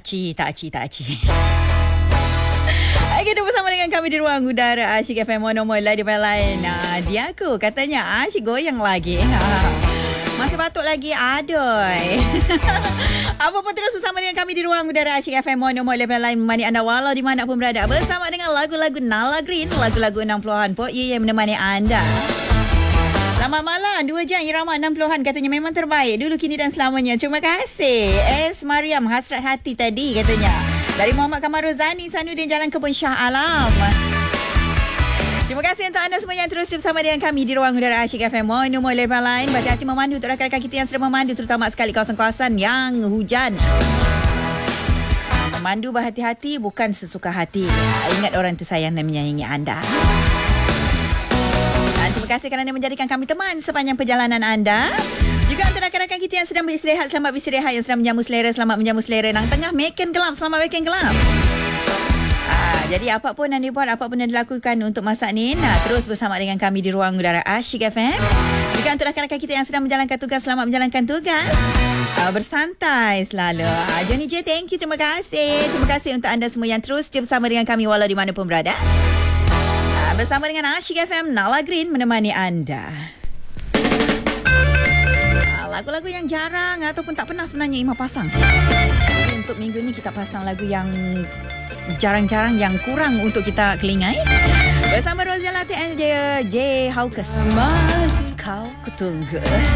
Takci. Kita bersama dengan kami di ruang udara Asyik FM Monomol di lain. Dia aku katanya Asyik goyang lagi. Masih batuk lagi. Aduh. Apa pun terus bersama dengan kami di ruang udara Asyik FM Monomol lain menemani anda walau di mana pun berada. Bersama dengan lagu-lagu Nala Green, lagu-lagu 60-an pop yang menemani anda. Selamat malam. 2 jam irama 60-an katanya memang terbaik. Dulu, kini dan selamanya. Terima kasih. S. Mariam, hasrat hati tadi katanya. Dari Muhammad Kamaruzani, Sanudin Jalan Kebun Shah Alam. Terima kasih untuk anda semua yang terus bersama dengan kami di ruang udara Asyik FM Monomol lain. Berhati-hati memandu untuk rakan-rakan kita yang sedang memandu, terutama sekali kawasan-kawasan yang hujan. Memandu berhati-hati, bukan sesuka hati. Ingat orang tersayang dan menyayangi anda. Terima kasih kerana menjadikan kami teman sepanjang perjalanan anda. Juga untuk rakan-rakan kita yang sedang beristirahat, selamat beristirahat. Yang sedang menjamu selera, selamat menjamu selera. Yang tengah makan gelap, selamat makan gelap. Jadi apapun yang dibuat, apapun yang dilakukan untuk masa ni, terus bersama dengan kami di ruang udara Asyik FM. Juga untuk rakan-rakan kita yang sedang menjalankan tugas, selamat menjalankan tugas. Bersantai selalu. Johnny J, thank you, terima kasih. Terima kasih untuk anda semua yang terus bersama dengan kami walau di mana pun berada. Bersama dengan Asyik FM, Nala Green menemani anda. Lagu-lagu yang jarang ataupun tak pernah sebenarnya Imam pasang. Jadi untuk minggu ni kita pasang lagu yang jarang-jarang, yang kurang untuk kita kelingai. Bersama Roziala TN J. Haukas. Kau kutunggu.